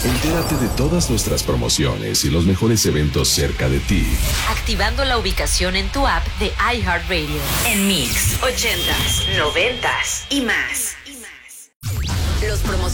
Entérate de todas nuestras promociones y los mejores eventos cerca de ti. Activando la ubicación en tu app de iHeartRadio. En Mix, 80s, 90s y más. Los